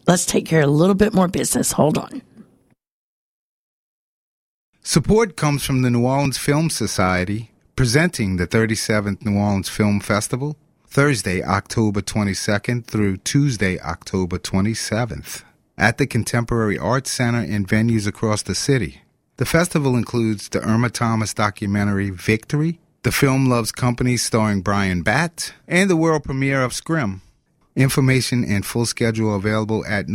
let's take care of a little bit more business. Hold on. Support comes from the New Orleans Film Society, presenting the 37th New Orleans Film Festival, Thursday, October 22nd through Tuesday, October 27th, at the Contemporary Arts Center and venues across the city. The festival includes the Irma Thomas documentary Victory, the Film Loves Company starring Brian Batt, and the world premiere of Scream. Information and full schedule available at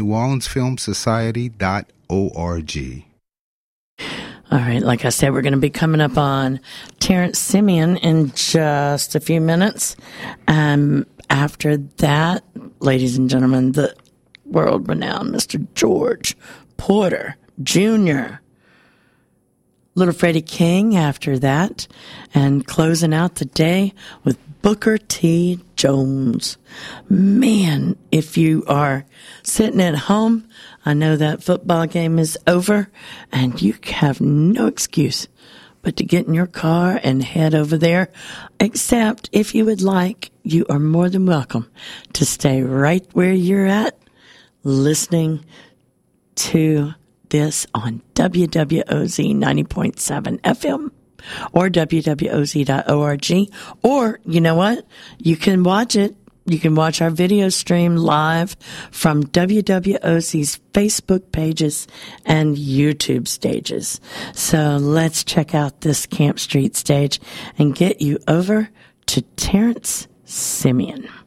neworleansfilmsociety.org. All right, like I said, we're going to be coming up on Terrence Simeon in just a few minutes. After that, ladies and gentlemen, the world-renowned Mr. George Porter Jr., Little Freddie King after that, and closing out the day with Booker T. Jones. Man, if you are sitting at home, I know that football game is over, and you have no excuse but to get in your car and head over there. Except if you would like, you are more than welcome to stay right where you're at, listening to this on WWOZ 90.7 FM or WWOZ.org. Or, you know what? You can watch it. You can watch our video stream live from WWOZ's Facebook pages and YouTube stages. So let's check out this Camp Street stage and get you over to Terrence Simeon.